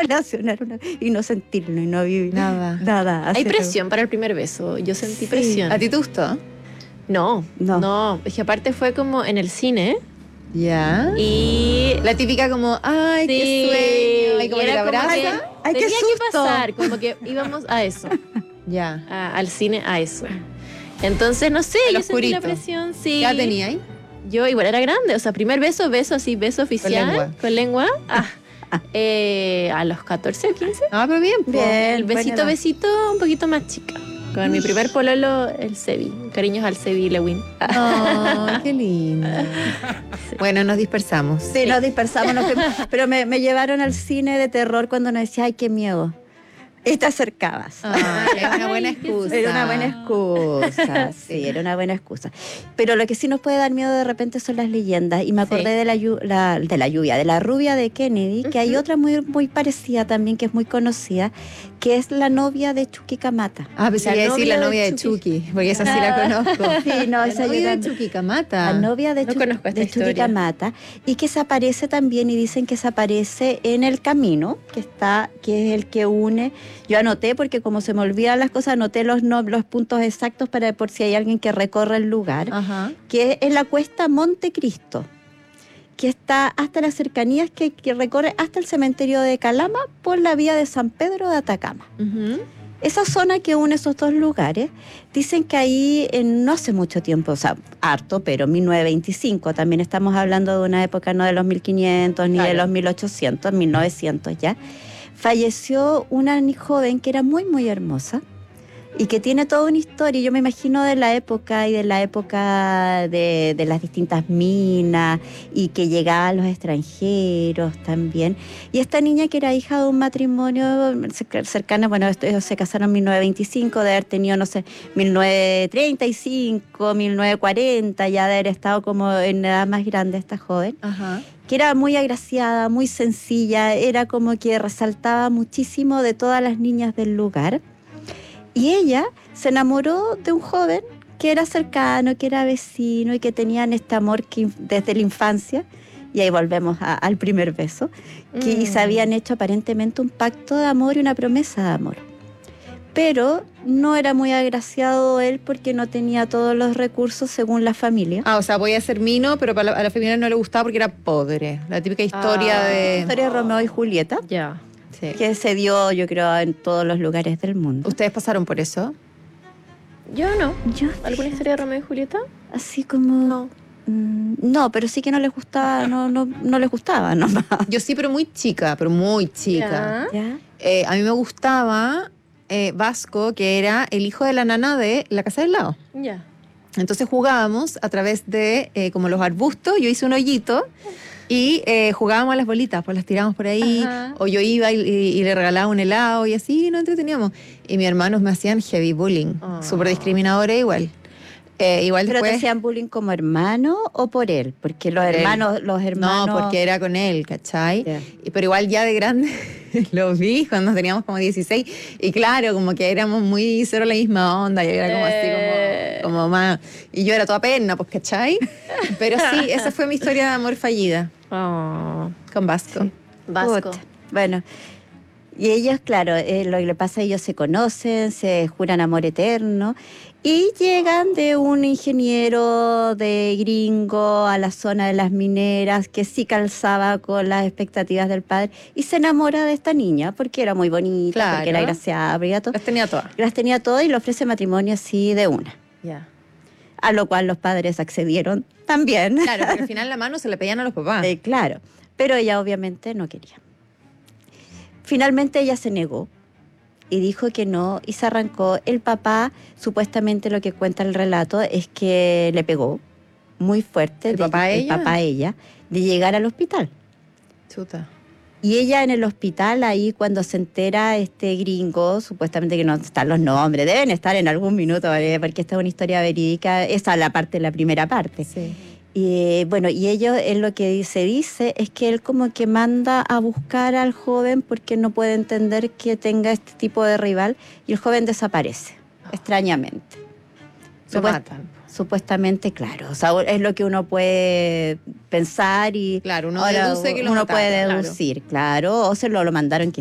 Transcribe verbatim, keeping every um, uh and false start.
relacionar una, y no sentirlo y no vivir Nada. nada. Hay hacer- presión para el primer beso. Yo sentí Sí. presión. ¿A ti te gustó? No, No. no, es que aparte fue como en el cine Ya. y La típica como, ay, sí, qué sueño. Y como y que era te como abraza. que Ay, qué tenía que susto. pasar, como que íbamos a eso, Ya. a- al cine a eso. Entonces, no sé, Al yo sentí la oscurito. presión, sí. ¿Ya tenía ahí? Yo igual era grande, o sea, primer beso, beso así, beso oficial. lengua. Con lengua. Ah, eh, a los catorce o quince. Ah, pero bien. po. Bien. El buena besito, edad. besito, un poquito más chica. Con mi primer pololo, el Sebi. Cariños al Sebi Lewin. Ay, qué lindo. Bueno, nos dispersamos. Sí, nos dispersamos, nos fuimos, pero me, me llevaron al cine de terror cuando nos decía, ay, qué miedo. Y te acercabas. Ay, era una buena Ay, qué excusa. Era una buena excusa, sí, era una buena excusa. Pero lo que sí nos puede dar miedo de repente son las leyendas. Y me acordé Sí. de, la, llu- la- de la lluvia, de la rubia de Kennedy, que hay Ujú. otra muy, muy parecida también, que es muy conocida, que es la novia de Chucky Kamata. Ah, pensé La que iba a decir la novia novia de de Chucky. Chucky, porque esa sí la conozco. Sí, no, La esa novia yo de tam- Chucky Kamata. La novia de, No Chu- conozco esta de Chucky historia. Kamata, y que se aparece también, y dicen que se aparece en el camino, que está, que es el que une. Yo anoté, porque como se me olvidan las cosas, anoté los, no- los puntos exactos para por si hay alguien que recorre el lugar, Ajá. que es la cuesta Montecristo, que está hasta las cercanías, que, que recorre hasta el cementerio de Calama por la vía de San Pedro de Atacama. Ujú. Esa zona que une esos dos lugares, dicen que ahí en no hace mucho tiempo, o sea, harto, pero mil novecientos veinticinco, también estamos hablando de una época no de los mil quinientos ni de Claro. los mil ochocientos, mil novecientos ya, falleció una ni- joven que era muy, muy hermosa y que tiene toda una historia. Yo me imagino de la época y de la época de, de las distintas minas y que llegaban los extranjeros también. Y esta niña que era hija de un matrimonio cer- cercano, bueno, esto- ellos se casaron en mil novecientos veinticinco, de haber tenido, no sé, mil novecientos treinta y cinco, mil novecientos cuarenta, ya de haber estado como en edad más grande esta joven, Ajá. que era muy agraciada, muy sencilla, era como que resaltaba muchísimo de todas las niñas del lugar. Y ella se enamoró de un joven que era cercano, que era vecino y que tenían este amor que, inf- desde la infancia. Y ahí volvemos a- al primer beso, que y se Mm. habían hecho aparentemente un pacto de amor y una promesa de amor. Pero no era muy agraciado él porque no tenía todos los recursos según la familia. Ah, o sea, voy a ser mino, pero para la- a la femenina no le gustaba porque era pobre. La típica historia Ah. La de... historia de Romeo y Julieta, Ya. Sí. que se dio, yo creo, en todos los lugares del mundo. ¿Ustedes pasaron por eso? Yo no. Yo, ¿Alguna historia de Romeo y Julieta? así como... No. Mm, No, pero sí que no les gustaba, no, no, no les gustaba nomás. Yo sí, pero muy chica, pero muy chica. Ya. ¿Ya? Eh, a mí me gustaba eh, Vasco, que era el hijo de la nana de la casa del lado. Ya. Entonces jugábamos a través de eh, como los arbustos, yo hice un hoyito y eh, jugábamos a las bolitas, pues las tirábamos por ahí, Ajá. o yo iba y, y- y le regalaba un helado y así nos entreteníamos. Y mis hermanos me hacían heavy bullying, Oh. súper discriminadores igual. Eh, igual ¿Pero te después... hacían bullying como hermano o por él? Porque los Por él. hermanos, los hermanos... No, porque era con él, ¿cachai? Ya. Y, pero igual ya de grande lo vi cuando teníamos como dieciséis. Y claro, como que éramos muy cero la misma onda. Y era como Eh. así, como, como más. Y yo era toda pena, pues, ¿cachai? Pero sí, esa fue mi historia de amor fallida Oh. con Vasco. Sí. Vasco. Puta. Bueno, y ellos, claro, eh, lo que le pasa, ellos se conocen, se juran amor eterno y llegan de un ingeniero de gringo a la zona de las mineras que sí calzaba con las expectativas del padre y se enamora de esta niña porque era muy bonita, Claro. porque era graciada, porque era todo. Las tenía todas. Las tenía todas y le ofrece matrimonio así de una. Ya. A lo cual los padres accedieron también. Claro, porque al final la mano se le pedían a los papás. Eh, claro, pero ella obviamente no quería. Finalmente ella se negó y dijo que no y se arrancó. El papá, supuestamente lo que cuenta el relato, es que le pegó muy fuerte. ¿El de- papá a el ella? papá a ella, de llegar al hospital. Chuta. Y ella en el hospital, ahí cuando se entera este gringo, supuestamente que no están los nombres, deben estar en algún minuto, ¿vale? Porque esta es una historia verídica, esa es la parte, la primera parte. Sí. Y bueno, y ellos, él lo que se dice es que él como que manda a buscar al joven porque no puede entender que tenga este tipo de rival y el joven desaparece, extrañamente. Lo Supuest- matan. Supuestamente, claro, o sea, es lo que uno puede pensar y Claro, uno ahora deduce que lo uno mataron, puede claro. deducir, claro. O se lo, lo mandaron